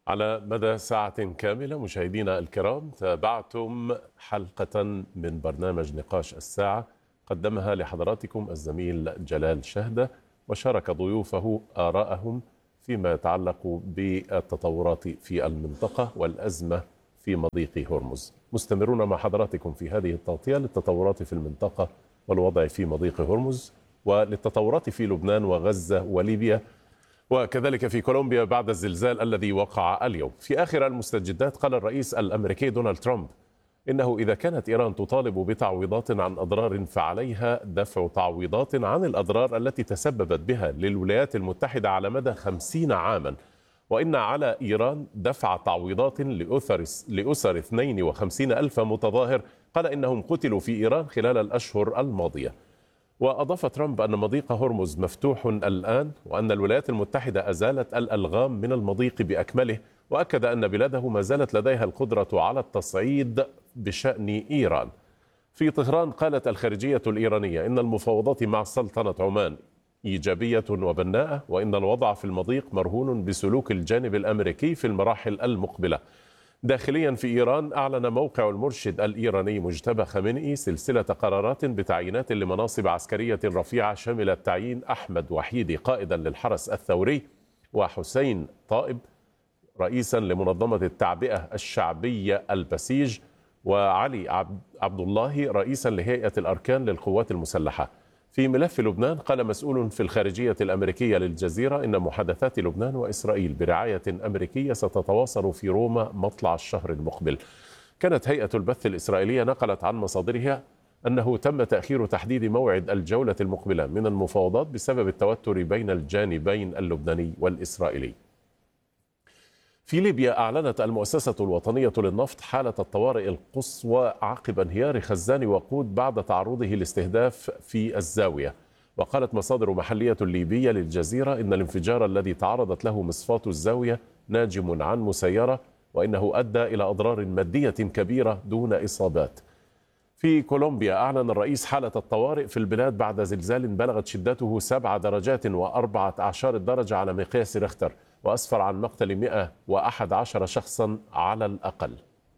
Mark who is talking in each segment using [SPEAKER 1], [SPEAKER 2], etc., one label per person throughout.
[SPEAKER 1] على مدى ساعة كاملة مشاهدينا الكرام تابعتم حلقة من برنامج نقاش الساعة قدمها لحضراتكم الزميل جلال شهدة، وشارك ضيوفه آراءهم فيما يتعلق بالتطورات في المنطقة والأزمة في مضيق هرمز. مستمرون مع حضراتكم في هذه التغطية للتطورات في المنطقة والوضع في مضيق هرمز، وللتطورات في لبنان وغزة وليبيا، وكذلك في كولومبيا بعد الزلزال الذي وقع اليوم. في آخر المستجدات قال الرئيس الأمريكي دونالد ترامب إنه إذا كانت إيران تطالب بتعويضات عن أضرار فعليها دفع تعويضات عن الأضرار التي تسببت بها للولايات المتحدة على مدى 50 عاما، وإن على إيران دفع تعويضات لأسر 52 ألف متظاهر قال إنهم قتلوا في إيران خلال الأشهر الماضية. وأضاف ترامب أن مضيق هرمز مفتوح الآن، وأن الولايات المتحدة أزالت الألغام من المضيق بأكمله، وأكد أن بلاده ما زالت لديها القدرة على التصعيد بشأن إيران. في طهران قالت الخارجية الإيرانية إن المفاوضات مع سلطنة عمان إيجابية وبناءة، وإن الوضع في المضيق مرهون بسلوك الجانب الأمريكي في المراحل المقبلة. داخليا في إيران أعلن موقع المرشد الإيراني مجتبى خامنئي سلسلة قرارات بتعيينات لمناصب عسكرية رفيعة شملت تعيين أحمد وحيدي قائدا للحرس الثوري، وحسين طائب رئيسا لمنظمة التعبئة الشعبية البسيج، وعلي عبد الله رئيسا لهيئة الأركان للقوات المسلحة. في ملف لبنان قال مسؤول في الخارجية الأمريكية للجزيرة إن محادثات لبنان وإسرائيل برعاية أمريكية ستتواصل في روما مطلع الشهر المقبل. كانت هيئة البث الإسرائيلية نقلت عن مصادرها أنه تم تأخير تحديد موعد الجولة المقبلة من المفاوضات بسبب التوتر بين الجانبين اللبناني والإسرائيلي. في ليبيا أعلنت المؤسسة الوطنية للنفط حالة الطوارئ القصوى عقب انهيار خزان وقود بعد تعرضه لاستهداف في الزاوية. وقالت مصادر محلية ليبية للجزيرة إن الانفجار الذي تعرضت له مصفاة الزاوية ناجم عن مسيرة، وإنه أدى إلى أضرار مادية كبيرة دون إصابات. في كولومبيا أعلن الرئيس حالة الطوارئ في البلاد بعد زلزال بلغت شدته 7 درجات و14 درجة على مقياس ريختر، وأسفر عن مقتل 111 شخصا على الأقل.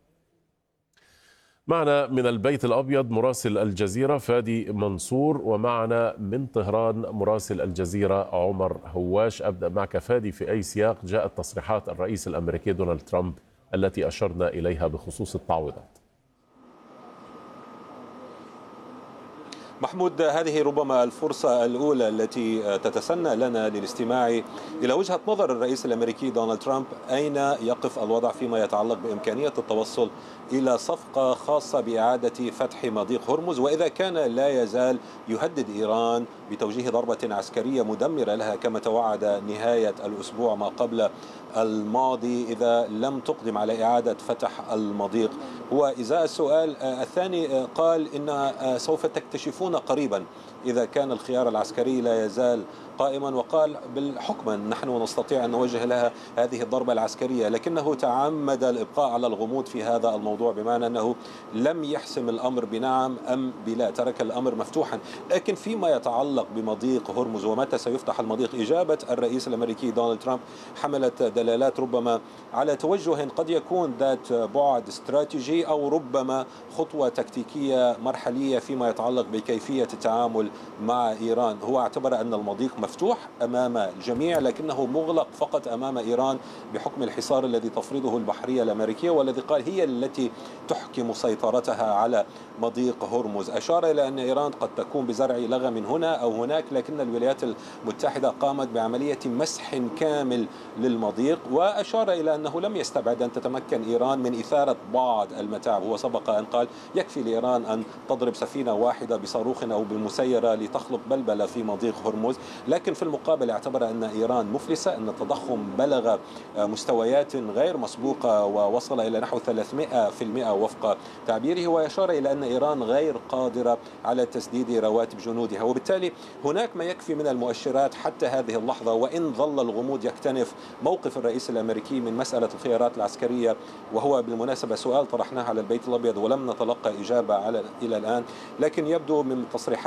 [SPEAKER 1] معنا من البيت الأبيض مراسل الجزيرة فادي منصور، ومعنا من طهران مراسل الجزيرة عمر هواش. أبدأ معك فادي، في أي سياق جاءت تصريحات الرئيس الأمريكي دونالد ترامب التي أشرنا إليها بخصوص التعويضات؟
[SPEAKER 2] محمود، هذه ربما الفرصة الأولى التي تتسنى لنا للاستماع إلى وجهة نظر الرئيس الأمريكي دونالد ترامب. أين يقف الوضع فيما يتعلق بإمكانية التوصل إلى صفقة خاصة بإعادة فتح مضيق هرمز، وإذا كان لا يزال يهدد إيران بتوجيه ضربة عسكرية مدمرة لها كما توعد نهاية الأسبوع ما قبل الماضي إذا لم تقدم على إعادة فتح المضيق. هو إزاء السؤال الثاني قال إن سوف تكتشفون قريبا إذا كان الخيار العسكري لا يزال قائما، وقال بالحكم نحن نستطيع أن نوجه لها هذه الضربة العسكرية، لكنه تعمد الإبقاء على الغموض في هذا الموضوع، بمعنى أنه لم يحسم الأمر بنعم أم بلا، ترك الأمر مفتوحا. لكن فيما يتعلق بمضيق هرمز ومتى سيفتح المضيق، إجابة الرئيس الأمريكي دونالد ترامب حملت دلالات ربما على توجه قد يكون ذات بعد استراتيجي أو ربما خطوة تكتيكية مرحلية فيما يتعلق بكيفية التعامل مع إيران. هو اعتبر أن المضيق مفتوح أمام الجميع، لكنه مغلق فقط أمام إيران بحكم الحصار الذي تفرضه البحرية الأمريكية، والذي قال هي التي تحكم سيطرتها على مضيق هرمز. أشار إلى أن إيران قد تكون بزرع لغم هنا أو هناك، لكن الولايات المتحدة قامت بعملية مسح كامل للمضيق، وأشار إلى أنه لم يستبعد أن تتمكن إيران من إثارة بعض المتاعب. هو سبق أن قال يكفي لإيران أن تضرب سفينة واحدة بصاروخ أو بمسيرة لتخلق بلبلة في مضيق هرمز، لكن في المقابل اعتبر أن إيران مفلسة، أن التضخم بلغ مستويات غير مسبوقة ووصل إلى نحو 300% وفق تعبيره، ويشار إلى أن إيران غير قادرة على تسديد رواتب جنودها. وبالتالي هناك ما يكفي من المؤشرات حتى هذه اللحظة، وإن ظل الغموض يكتنف موقف الرئيس الأمريكي من مسألة الخيارات العسكرية، وهو بالمناسبة سؤال طرحناه على البيت الأبيض ولم نتلقى إجابة إلى الآن، لكن يبدو من تصريحاته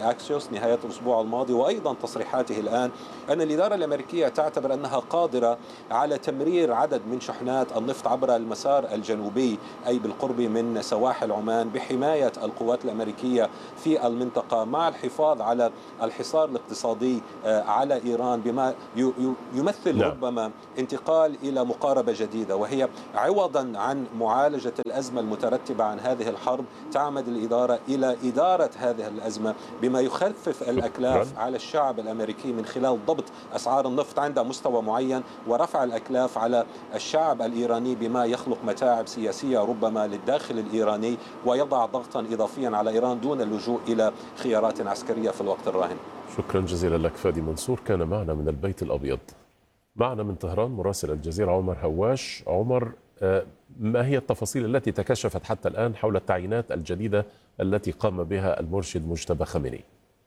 [SPEAKER 2] أكسيوس نهاية الأسبوع الماضي، وأيضا تصريحاته الآن أن الإدارة الأمريكية تعتبر أنها قادرة على تمرير عدد من شحنات النفط عبر المسار الجنوبي، أي بالقرب من سواحل عمان، بحماية القوات الأمريكية في المنطقة مع الحفاظ على الحصار الاقتصادي على إيران، بما يمثل ربما انتقال إلى مقاربة جديدة، وهي عوضا عن معالجة الأزمة المترتبة عن هذه الحرب تعمد الإدارة إلى إدارة هذه الأزمة بما يخفف الأكلاف على الشعب الأمريكي من خلال ضبط أسعار النفط عند مستوى معين ورفع الأكلاف على الشعب الإيراني بما يخلق متاعب سياسية ربما للداخل الإيراني ويضع ضغطا إضافيا على إيران دون اللجوء إلى خيارات عسكرية في الوقت الراهن.
[SPEAKER 1] شكرا جزيلا لك فادي منصور، كان معنا من البيت الأبيض. معنا من طهران مراسل الجزيرة عمر هواش. عمر، ما هي التفاصيل التي تكشفت حتى الآن حول التعيينات الجديدة التي قام بها المرشد مجتبى خامنئي؟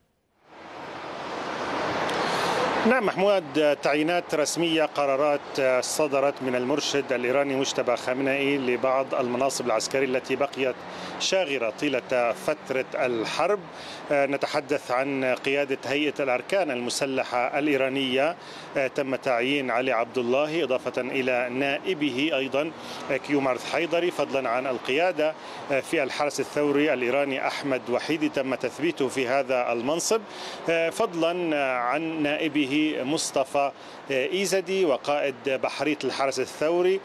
[SPEAKER 3] نعم محمود، تعيينات رسمية، قرارات صدرت من المرشد الإيراني مجتبى خامنئي لبعض المناصب العسكرية التي بقيت شاغرة طيلة فترة الحرب. نتحدث عن قيادة هيئة الأركان المسلحة الإيرانية، تم تعيين علي عبد الله إضافة إلى نائبه أيضا كيومارث حيدري، فضلا عن القيادة في الحرس الثوري الإيراني أحمد وحيدي تم تثبيته في هذا المنصب، فضلا عن نائبه مصطفى إيزدي وقائد بحرية الحرس الثوري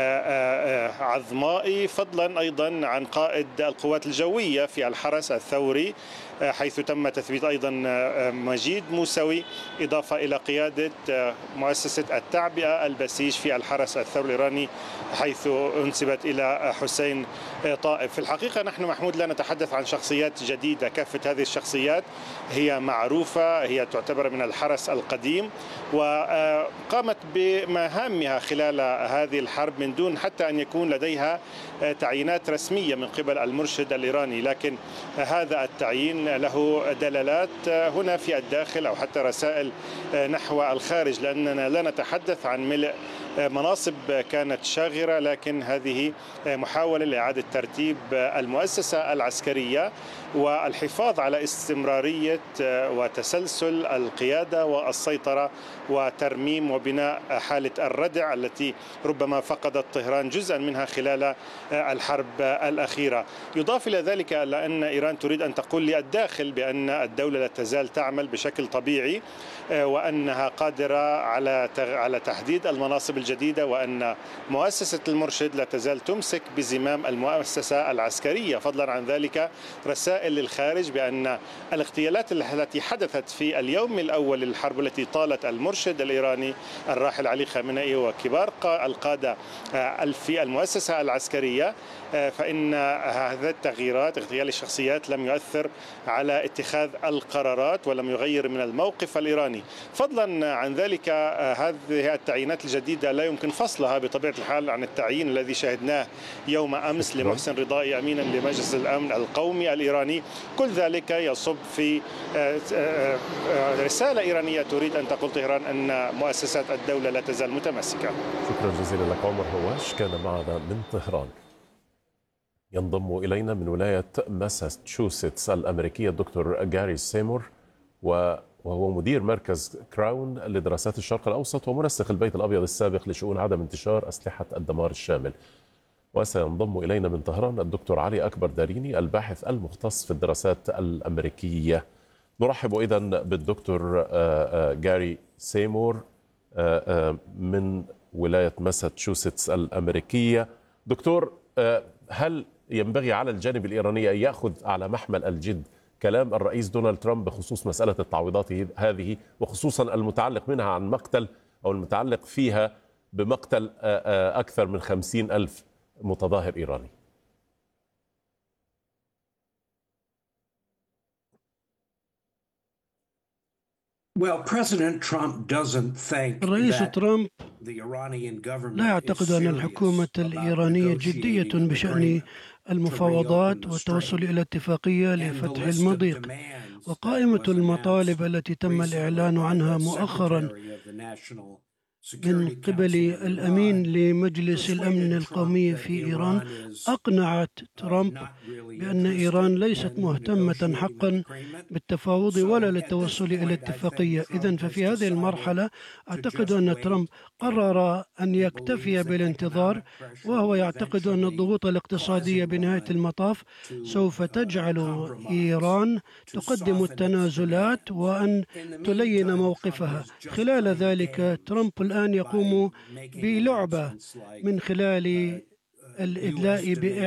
[SPEAKER 3] عظمائي، فضلا أيضا عن قائد القوات الجوية في الحرس الثوري حيث تم تثبيت أيضا مجيد موسوي، إضافة إلى قيادة مؤسسة التعبئة البسيج في الحرس الثوري الإيراني حيث انسبت إلى حسين طائف. في الحقيقة نحن محمود لا نتحدث عن شخصيات جديدة، كافة هذه الشخصيات هي معروفة، هي تعتبر من الحرس القديم وقامت بمهامها خلال هذه الحرب من دون حتى أن يكون لديها تعيينات رسمية من قبل المرشد الإيراني، لكن هذا التعيين له دلالات هنا في الداخل أو حتى رسائل نحو الخارج، لأننا لا نتحدث عن ملء مناصب كانت شاغرة، لكن هذه محاولة لإعادة ترتيب المؤسسة العسكرية والحفاظ على استمرارية وتسلسل القيادة والسيطرة وترميم وبناء حالة الردع التي ربما فقدت طهران جزءا منها خلال الحرب الأخيرة. يضاف إلى ذلك أن إيران تريد أن تقول للداخل بأن الدولة لا تزال تعمل بشكل طبيعي وأنها قادرة على تحديد المناصب الجديدة، وأن مؤسسة المرشد لا تزال تمسك بزمام المؤسسة العسكرية. فضلا عن ذلك رسائل للخارج بأن الاغتيالات التي حدثت في اليوم الأول للحرب التي طالت المرشد الإيراني الراحل علي خامنئي وكبار القادة في المؤسسة العسكرية، فإن هذه التغييرات اغتيال الشخصيات لم يؤثر على اتخاذ القرارات ولم يغير من الموقف الإيراني. فضلا عن ذلك هذه التعيينات الجديدة لا يمكن فصلها بطبيعة الحال عن التعيين الذي شاهدناه يوم أمس لمحسن رضائي أمينا لمجلس الأمن القومي الإيراني. كل ذلك يصب في رسالة إيرانية تريد أن تقول طهران أن مؤسسات الدولة لا تزال متمسكة.
[SPEAKER 1] شكرا جزيلا لك عمر هواش، كان معنا من طهران. ينضم إلينا من ولاية ماساتشوستس الأمريكية الدكتور جاري سيمور، وهو مدير مركز كراون لدراسات الشرق الأوسط ومنسق البيت الأبيض السابق لشؤون عدم انتشار أسلحة الدمار الشامل. وسينضم إلينا من طهران الدكتور علي أكبر داريني الباحث المختص في الدراسات الأمريكية. نرحب إذن بالدكتور جاري سيمور من ولاية ماساتشوستس الأمريكية. دكتور، هل ينبغي على الجانب الإيراني أن يأخذ على محمل الجد كلام الرئيس دونالد ترامب بخصوص مسألة التعويضات هذه، وخصوصا المتعلق منها عن مقتل أو المتعلق فيها بمقتل أكثر من 50,000 متظاهر إيراني؟
[SPEAKER 4] الرئيس ترامب لا يعتقد أن الحكومة الإيرانية جدية بشأن المفاوضات والتوصل إلى اتفاقية لفتح المضيق، وقائمة المطالب التي تم الإعلان عنها مؤخرا من قبل الأمين لمجلس الأمن القومي في إيران أقنعت ترامب بأن إيران ليست مهتمة حقا بالتفاوض ولا للتوصل إلى اتفاقية. إذن ففي هذه المرحلة أعتقد أن ترامب قرر أن يكتفي بالانتظار، وهو يعتقد أن الضغوط الاقتصادية بنهاية المطاف سوف تجعل إيران تقدم التنازلات وأن تلين موقفها. خلال ذلك ترامب الآن يقوم بلعبة من خلال الإدلاء